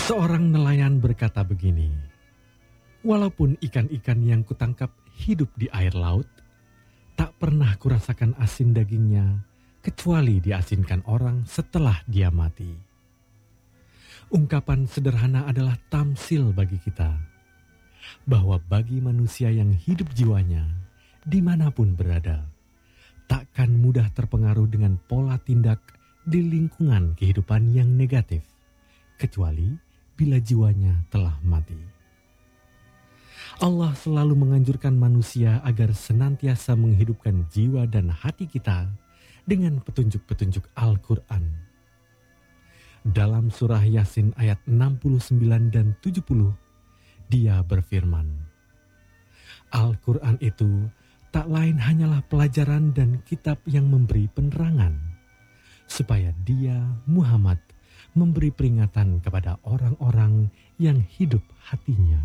Seorang nelayan berkata begini, "Walaupun ikan-ikan yang kutangkap hidup di air laut, tak pernah kurasakan asin dagingnya, kecuali diasinkan orang setelah dia mati." Ungkapan sederhana adalah tamsil bagi kita, bahwa bagi manusia yang hidup jiwanya, dimanapun berada, takkan mudah terpengaruh dengan pola tindak di lingkungan kehidupan yang negatif, kecuali bila jiwanya telah mati. Allah selalu menganjurkan manusia agar senantiasa menghidupkan jiwa dan hati kita dengan petunjuk-petunjuk Al-Quran. Dalam surah Yasin ayat 69 dan 70, dia berfirman, Al-Quran itu tak lain hanyalah pelajaran dan kitab yang memberi penerangan, supaya dia, Muhammad, memberi peringatan kepada orang-orang yang hidup hatinya.